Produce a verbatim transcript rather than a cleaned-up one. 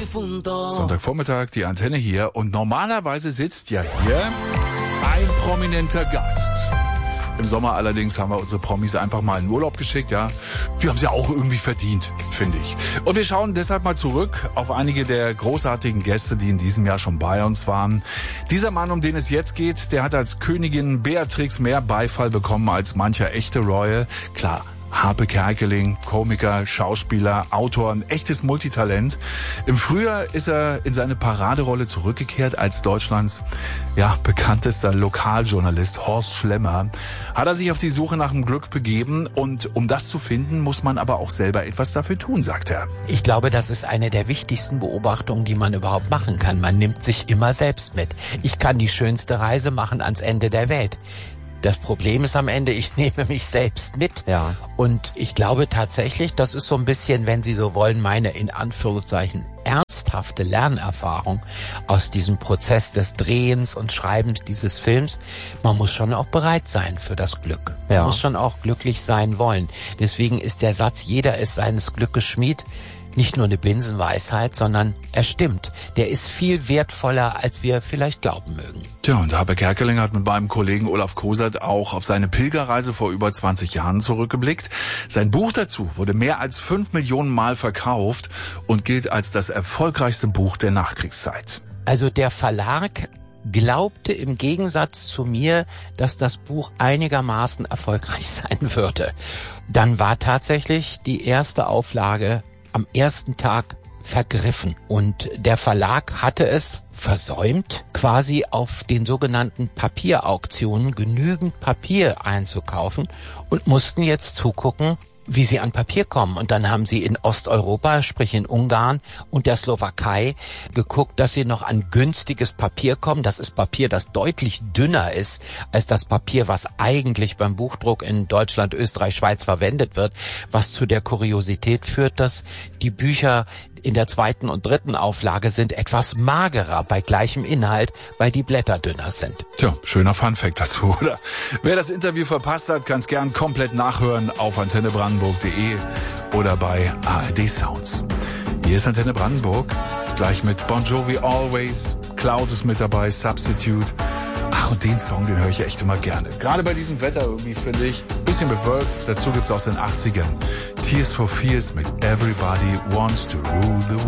difunto. Sonntagvormittag, die Antenne hier. Und normalerweise sitzt ja hier ein prominenter Gast. Im Sommer allerdings haben wir unsere Promis einfach mal in Urlaub geschickt, ja. Die haben es ja auch irgendwie verdient, finde ich. Und wir schauen deshalb mal zurück auf einige der großartigen Gäste, die in diesem Jahr schon bei uns waren. Dieser Mann, um den es jetzt geht, der hat als Königin Beatrix mehr Beifall bekommen als mancher echte Royal. Klar, Harpe Kerkeling, Komiker, Schauspieler, Autor, ein echtes Multitalent. Im Frühjahr ist er in seine Paraderolle zurückgekehrt als Deutschlands ja, bekanntester Lokaljournalist Horst Schlemmer. Hat er sich auf die Suche nach dem Glück begeben und um das zu finden, muss man aber auch selber etwas dafür tun, sagt er. Ich glaube, das ist eine der wichtigsten Beobachtungen, die man überhaupt machen kann. Man nimmt sich immer selbst mit. Ich kann die schönste Reise machen ans Ende der Welt. Das Problem ist am Ende, ich nehme mich selbst mit. Ja. Und ich glaube tatsächlich, das ist so ein bisschen, wenn Sie so wollen, meine in Anführungszeichen ernsthafte Lernerfahrung aus diesem Prozess des Drehens und Schreibens dieses Films. Man muss schon auch bereit sein für das Glück. Man Ja. muss schon auch glücklich sein wollen. Deswegen ist der Satz, jeder ist seines Glückes Schmied, nicht nur eine Binsenweisheit, sondern er stimmt. Der ist viel wertvoller, als wir vielleicht glauben mögen. Tja, und Harpe Kerkeling hat mit meinem Kollegen Olaf Kosert auch auf seine Pilgerreise vor über zwanzig Jahren zurückgeblickt. Sein Buch dazu wurde mehr als fünf Millionen Mal verkauft und gilt als das erfolgreichste Buch der Nachkriegszeit. Also der Verlag glaubte im Gegensatz zu mir, dass das Buch einigermaßen erfolgreich sein würde. Dann war tatsächlich die erste Auflage am ersten Tag vergriffen und der Verlag hatte es versäumt, quasi auf den sogenannten Papierauktionen genügend Papier einzukaufen und mussten jetzt zugucken, wie sie an Papier kommen. Und dann haben sie in Osteuropa, sprich in Ungarn und der Slowakei, geguckt, dass sie noch an günstiges Papier kommen. Das ist Papier, das deutlich dünner ist als das Papier, was eigentlich beim Buchdruck in Deutschland, Österreich, Schweiz verwendet wird, was zu der Kuriosität führt, dass die Bücher in der zweiten und dritten Auflage sind etwas magerer bei gleichem Inhalt, weil die Blätter dünner sind. Tja, schöner Funfact dazu, oder? Wer das Interview verpasst hat, kann es gern komplett nachhören auf antenne brandenburg punkt de oder bei A R D Sounds. Hier ist Antenne Brandenburg, gleich mit Bon Jovi Always, Cloud ist mit dabei, Substitute. Ach, und den Song, den höre ich echt immer gerne. Gerade bei diesem Wetter irgendwie, finde ich. Bisschen bewölkt, dazu gibt's aus den achtzigern Tears for Fears mit Everybody Wants to Rule the World.